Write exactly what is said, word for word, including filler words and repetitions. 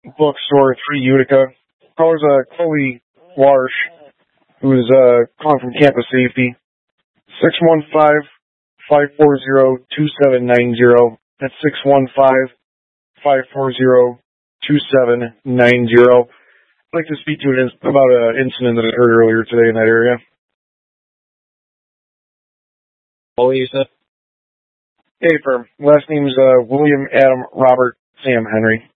bookstore, three Utica. Caller's uh, Chloe Larsh, who's uh, calling from Campus Safety. six one five, five four zero, two seven nine zero. That's six one five, five four zero, two seven nine zero. I'd like to speak to an in- about an incident that occurred earlier today in that area. What were you said? Hey, firm. Last name's uh, William Adam Robert Sam Henry.